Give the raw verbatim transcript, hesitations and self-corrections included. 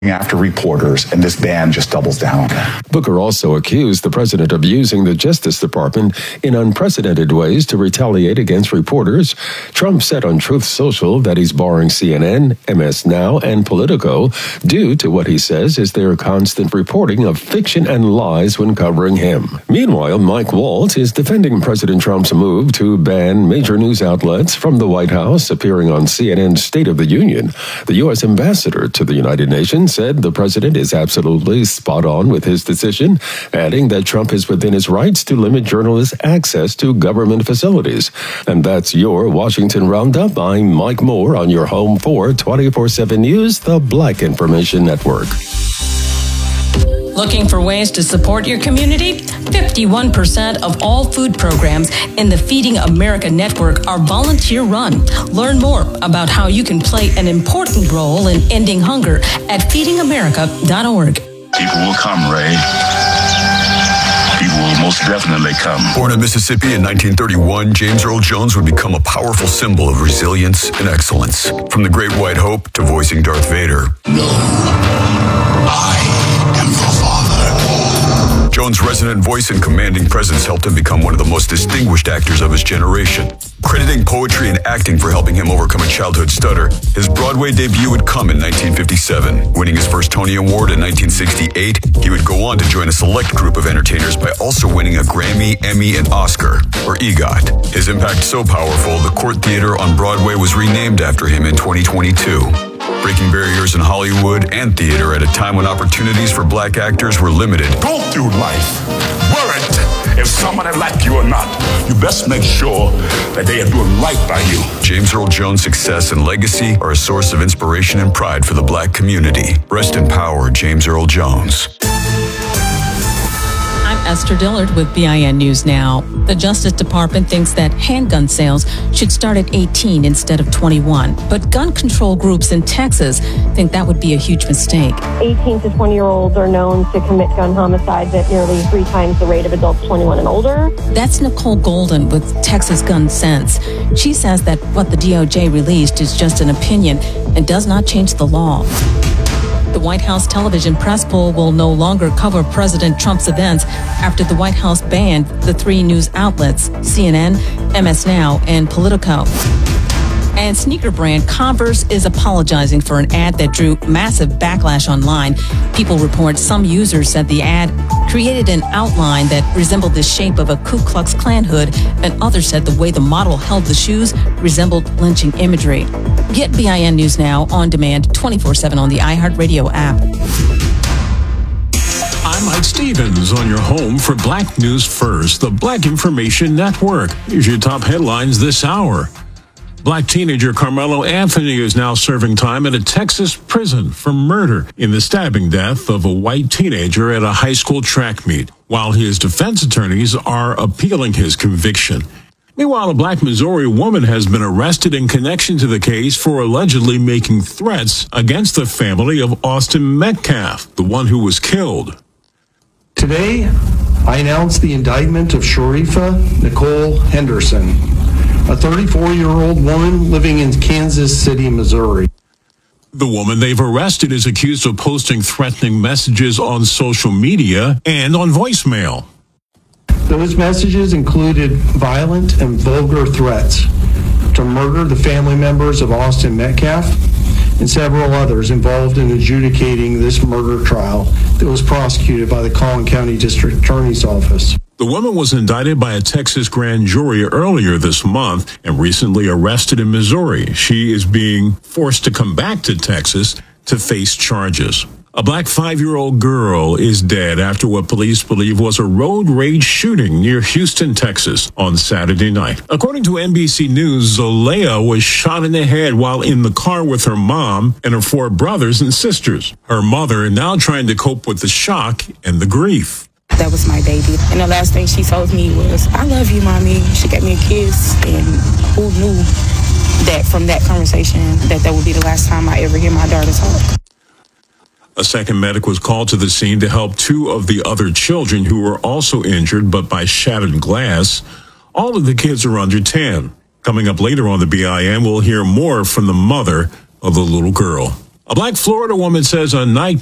after reporters, and this ban just doubles down on that. Booker also accused the president of using the Justice Department in unprecedented ways to retaliate against reporters. Trump said on Truth Social that he's barring C N N, M S Now, and Politico due to what he says is their constant reporting of fiction and lies when covering him. Meanwhile, Mike Waltz is defending President Trump's move to ban major news outlets from the White House appearing on C N N's State of the Union. The U S ambassador to the United Nations said the president is absolutely spot on with his decision, adding that Trump is within his rights to limit journalists' access to government facilities. And that's your Washington Roundup. I'm Mike Moore on your home for twenty-four seven News, the Black Information Network. Looking for ways to support your community? fifty-one percent of all food programs in the Feeding America network are volunteer-run. Learn more about how you can play an important role in ending hunger at feeding america dot org. People will come, Ray. People will most definitely come. Born in Mississippi in nineteen thirty-one, James Earl Jones would become a powerful symbol of resilience and excellence. From the Great White Hope to voicing Darth Vader. No, I am your father. Jones' resonant voice and commanding presence helped him become one of the most distinguished actors of his generation. Crediting poetry and acting for helping him overcome a childhood stutter, his Broadway debut would come in nineteen fifty-seven. Winning his first Tony Award in nineteen sixty-eight, he would go on to join a select group of entertainers by also winning a Grammy, Emmy, and Oscar, or EGOT. His impact so powerful, the Court Theater on Broadway was renamed after him in twenty twenty-two. Breaking barriers in Hollywood and theater at a time when opportunities for black actors were limited. Go through life worried if somebody like you or not. You best make sure that they are doing right by you. James Earl Jones' success and legacy are a source of inspiration and pride for the black community. Rest in power, James Earl Jones. I'm Esther Dillard with B I N News Now. The Justice Department thinks that handgun sales should start at eighteen instead of twenty-one. But gun control groups in Texas think that would be a huge mistake. eighteen to twenty-year-olds are known to commit gun homicides at nearly three times the rate of adults twenty-one and older. That's Nicole Golden with Texas Gun Sense. She says that what the D O J released is just an opinion and does not change the law. The White House television press pool will no longer cover President Trump's events after the White House banned the three news outlets, C N N, M S Now, and Politico. And sneaker brand Converse is apologizing for an ad that drew massive backlash online. People report some users said the ad created an outline that resembled the shape of a Ku Klux Klan hood, and others said the way the model held the shoes resembled lynching imagery. Get B I N News Now on demand twenty-four seven on the iHeartRadio app. I'm Mike Stevens on your home for Black News First, the Black Information Network. Here's your top headlines this hour. Black teenager Carmelo Anthony is now serving time at a Texas prison for murder in the stabbing death of a white teenager at a high school track meet, while his defense attorneys are appealing his conviction. Meanwhile, a black Missouri woman has been arrested in connection to the case for allegedly making threats against the family of Austin Metcalf, the one who was killed. Today, I announce the indictment of Sharifa Nicole Henderson, a thirty-four-year-old woman living in Kansas City, Missouri. The woman they've arrested is accused of posting threatening messages on social media and on voicemail. Those messages included violent and vulgar threats to murder the family members of Austin Metcalf and several others involved in adjudicating this murder trial that was prosecuted by the Collin County District Attorney's Office. The woman was indicted by a Texas grand jury earlier this month and recently arrested in Missouri. She is being forced to come back to Texas to face charges. A black five-year-old girl is dead after what police believe was a road rage shooting near Houston, Texas on Saturday night. According to N B C News, Zolea was shot in the head while in the car with her mom and her four brothers and sisters. Her mother is now trying to cope with the shock and the grief. That was my baby. And the last thing she told me was, "I love you, Mommy." She gave me a kiss, and who knew that from that conversation that that would be the last time I ever hear my daughter talk. A second medic was called to the scene to help two of the other children who were also injured, but by shattered glass. All of the kids are under ten. Coming up later on the B I N, we'll hear more from the mother of the little girl. A black Florida woman says a night